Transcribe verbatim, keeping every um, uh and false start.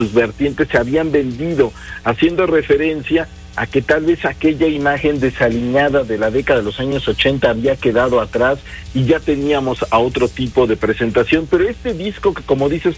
sus vertientes se habían vendido, haciendo referencia a que tal vez aquella imagen desaliñada de la década de los años ochenta había quedado atrás y ya teníamos a otro tipo de presentación. Pero este disco, que como dices,